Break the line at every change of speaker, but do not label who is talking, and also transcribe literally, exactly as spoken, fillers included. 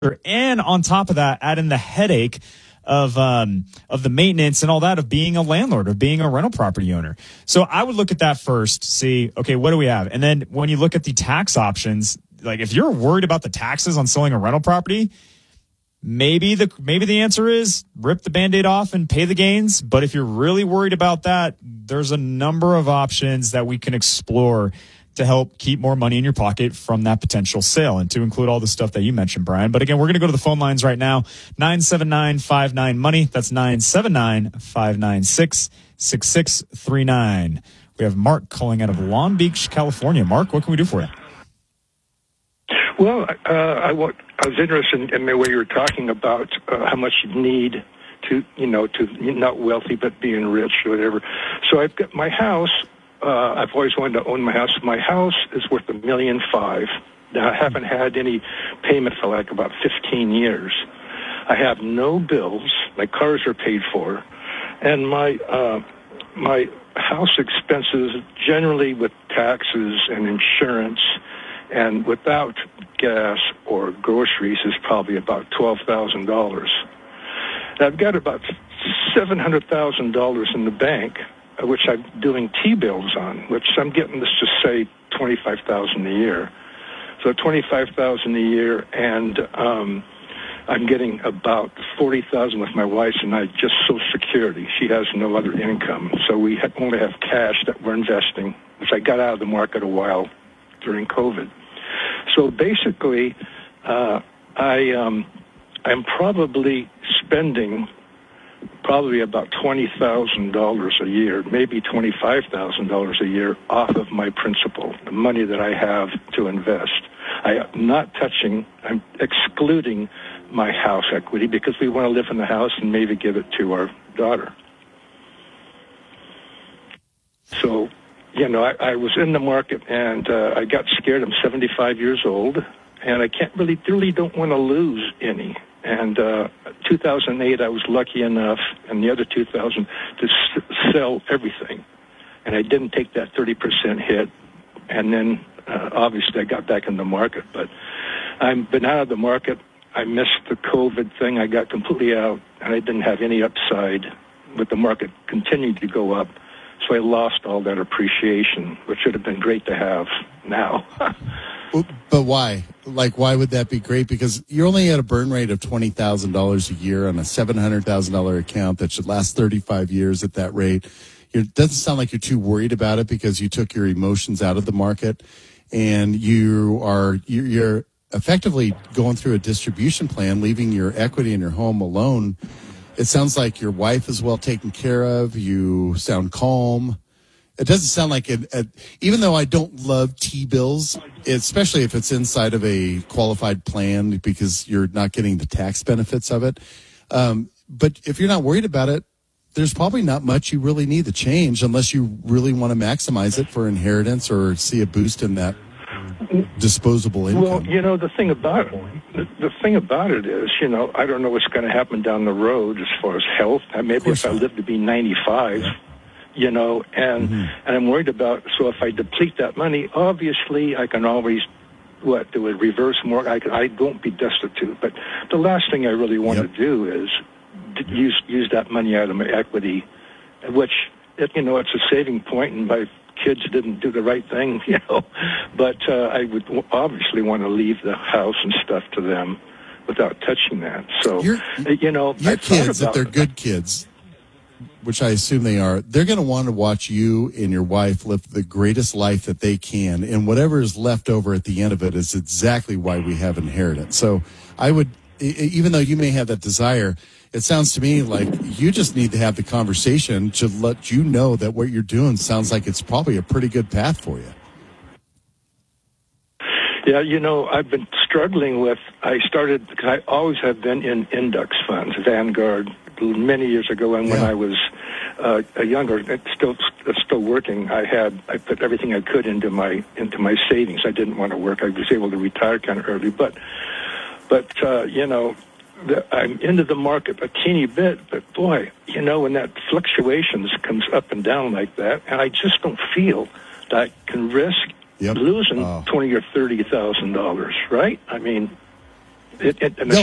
And on top of that, add in the headache of um, of the maintenance and all that of being a landlord, of being a rental property owner. So I would look at that first, see, okay, what do we have? And then when you look at the tax options, like if you're worried about the taxes on selling a rental property, maybe the maybe the answer is rip the Band-Aid off and pay the gains. But if you're really worried about that, there's a number of options that we can explore to help keep more money in your pocket from that potential sale, and to include all the stuff that you mentioned, Brian. But again, we're going to go to the phone lines right now. nine seven nine five nine money. That's nine seven nine five nine six six six three nine. We have Mark calling out of Long Beach, California. Mark, what can we do for you?
Well, uh, I, want, I was interested in the way you were talking about uh, how much you need to, you know, to not wealthy but being rich or whatever. So I've got my house. Uh, I've always wanted to own my house. My house is worth a million five. Now, I haven't had any payment for like about fifteen years. I have no bills. My cars are paid for. And my uh, my house expenses, generally with taxes and insurance and without gas or groceries, is probably about twelve thousand dollars. I've got about seven hundred thousand dollars in the bank, which I'm doing T-bills on, which I'm getting, let's just say, twenty-five thousand dollars a year. So twenty-five thousand dollars a year, and um, I'm getting about forty thousand dollars with my wife and I, just Social Security. She has no other income. So we ha- only have cash that we're investing, which I got out of the market a while during COVID. So basically, uh, I, um, I'm probably spending probably about twenty thousand dollars a year, maybe twenty-five thousand dollars a year off of my principal, the money that I have to invest. I'm not touching, I'm excluding my house equity because we want to live in the house and maybe give it to our daughter. So, you know, I, I was in the market and uh, I got scared. I'm seventy-five years old and I can't really, really don't want to lose any. And uh, two thousand eight, I was lucky enough, and the other two thousand, to s- sell everything. And I didn't take that thirty percent hit. And then, uh, obviously, I got back in the market. But I've been out of the market. I missed the COVID thing. I got completely out, and I didn't have any upside with the market continuing to go up. So I lost all that appreciation, which should have been great to have now.
But why? Like, why would that be great? Because you're only at a burn rate of twenty thousand dollars a year on a seven hundred thousand dollars account that should last thirty-five years at that rate. It doesn't sound like you're too worried about it because you took your emotions out of the market, and you are you're effectively going through a distribution plan, leaving your equity in your home alone. It sounds like your wife is well taken care of. You sound calm. It doesn't sound like it, it, even though I don't love T-bills, especially if it's inside of a qualified plan because you're not getting the tax benefits of it. Um, but if you're not worried about it, there's probably not much you really need to change unless you really want to maximize it for inheritance or see a boost in that disposable income.
Well, you know, the thing about it, the, the thing about it is, you know, I don't know what's going to happen down the road as far as health. Maybe if I live to be ninety-five. Yeah. You know, and mm-hmm. and I'm worried about, so if I deplete that money, obviously I can always, what, do a reverse mortgage. I, can, I won't be destitute. But the last thing I really want yep. to do is to use use that money out of my equity, which, it, you know, it's a saving point, and my kids didn't do the right thing, you know. But uh, I would obviously want to leave the house and stuff to them without touching that. So,
your,
you know,
your
I
kids, if they're
it.
good kids, which I assume they are, they're going to want to watch you and your wife live the greatest life that they can. And whatever is left over at the end of it is exactly why we have inheritance. So I would, even though you may have that desire, it sounds to me like you just need to have the conversation to let you know that what you're doing sounds like it's probably a pretty good path for you.
Yeah, you know, I've been struggling with, I started, because I always have been in index funds, Vanguard, many years ago, and yeah. when I was uh, a younger, still still working, I had I put everything I could into my into my savings. I didn't want to work. I was able to retire kind of early, but but uh, you know, the, I'm into the market a teeny bit. But boy, you know, when that fluctuations comes up and down like that, and I just don't feel that I can risk yep. losing oh. twenty or thirty thousand dollars. Right? I mean. it, it, and
No,